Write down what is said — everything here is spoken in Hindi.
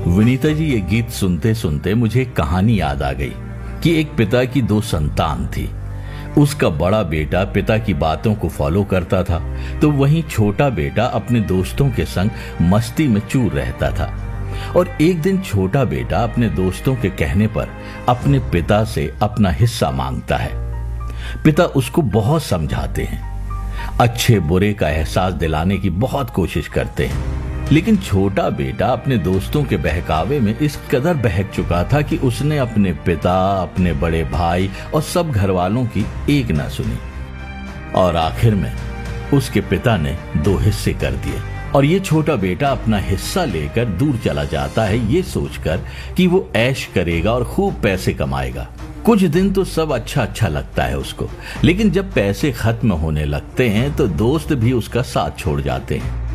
विनीता जी, ये गीत सुनते सुनते मुझे एक कहानी याद आ गई कि एक पिता की 2 संतान थी। उसका बड़ा बेटा पिता की बातों को फॉलो करता था, तो वहीं छोटा बेटा अपने दोस्तों के संग मस्ती में चूर रहता था। और एक दिन छोटा बेटा अपने दोस्तों के कहने पर अपने पिता से अपना हिस्सा मांगता है। पिता उसको बहुत समझाते हैं, अच्छे बुरे का एहसास दिलाने की बहुत कोशिश करते हैं, लेकिन छोटा बेटा अपने दोस्तों के बहकावे में इस कदर बहक चुका था कि उसने अपने पिता, अपने बड़े भाई और सब घर वालों की एक ना सुनी। और आखिर में उसके पिता ने 2 हिस्से कर दिए और ये छोटा बेटा अपना हिस्सा लेकर दूर चला जाता है, ये सोचकर कि वो ऐश करेगा और खूब पैसे कमाएगा। कुछ दिन तो सब अच्छा लगता है उसको, लेकिन जब पैसे खत्म होने लगते हैं तो दोस्त भी उसका साथ छोड़ जाते हैं।